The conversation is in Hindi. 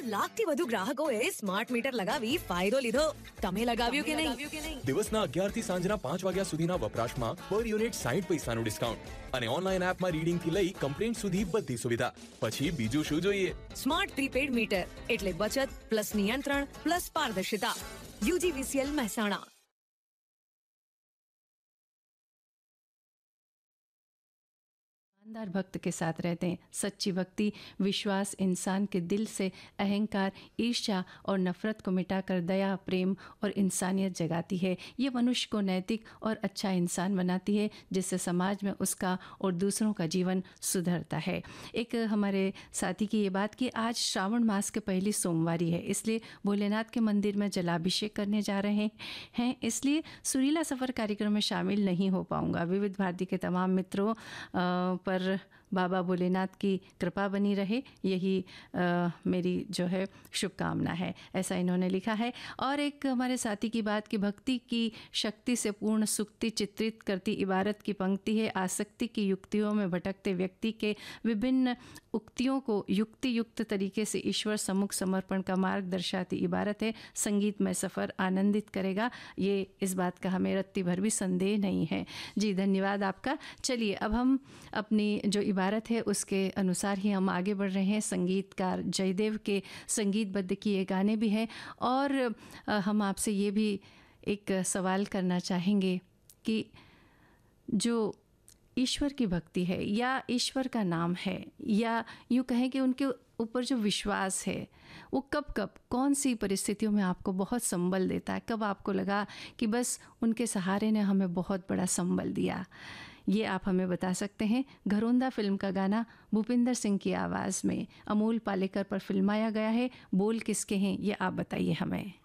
લાખથી વધુ ગ્રાહકોએ સ્માર્ટ મીટર લગાવી ફાયદો લીધો. તમે લગાવ્યું કે નહીં? દિવસના 11 થી સાંજના 5 વાગ્યા સુધીના વપરાશમાં પર યુનિટ 60 પૈસાનું ડિસ્કાઉન્ટ અને ઓનલાઈન એપમાં રીડિંગથી લઈ કમ્પ્લેન્ટ સુધી બધી સુવિધા. પછી બીજું શું જોઈએ? સ્માર્ટ પ્રીપેડ મીટર એટલે બચત પ્લસ નિયંત્રણ પ્લસ પારદર્શિતા. UGVCL મહેસાણા. ईमानदार भक्त के साथ रहते हैं. सच्ची भक्ति विश्वास इंसान के दिल से अहंकार, ईर्ष्या और नफरत को मिटाकर दया, प्रेम और इंसानियत जगाती है. ये मनुष्य को नैतिक और अच्छा इंसान बनाती है, जिससे समाज में उसका और दूसरों का जीवन सुधरता है. एक हमारे साथी की ये बात कि आज श्रावण मास के पहली सोमवारी है, इसलिए भोलेनाथ के मंदिर में जलाभिषेक करने जा रहे हैं, इसलिए सुरीला सफ़र कार्यक्रम में शामिल नहीं हो पाऊँगा. विविध भारती के तमाम मित्रों पर बाबा भोलेनाथ की कृपा बनी रहे, यही मेरी जो है शुभकामना है, ऐसा इन्होंने लिखा है. और एक हमारे साथी की बात कि भक्ति की शक्ति से पूर्ण सुक्ति चित्रित करती इबारत की पंक्ति है. आसक्ति की युक्तियों में भटकते व्यक्ति के विभिन्न उक्तियों को युक्ति युक्त तरीके से ईश्वर सम्मुख समर्पण का मार्ग दर्शाती इबारत है. संगीतमय सफ़र आनंदित करेगा, ये इस बात का हमें रत्ती भर भी संदेह नहीं है. जी धन्यवाद आपका. चलिए अब हम अपनी जो इबारत है उसके अनुसार ही हम आगे बढ़ रहे हैं. संगीतकार जयदेव के संगीतबद्ध किए गाने भी हैं और हम आपसे ये भी एक सवाल करना चाहेंगे कि जो ईश्वर की भक्ति है या ईश्वर का नाम है या यूँ कहें कि उनके ऊपर जो विश्वास है वो कब कब कौन सी परिस्थितियों में आपको बहुत संबल देता है, कब आपको लगा कि बस उनके सहारे ने हमें बहुत बड़ा संबल दिया, ये आप हमें बता सकते हैं. घरोंदा फिल्म का गाना भूपिंदर सिंह की आवाज़ में अमोल पालेकर पर फिल्माया गया है. बोल किसके हैं ये आप बताइए हमें.